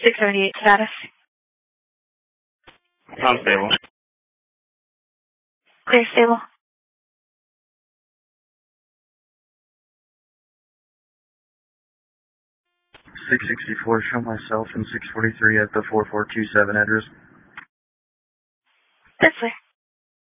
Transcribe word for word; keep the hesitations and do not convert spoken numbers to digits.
six seventy-eight status. Unstable. Clear stable. six sixty-four, show myself and six forty-three at the four four two seven address. This way.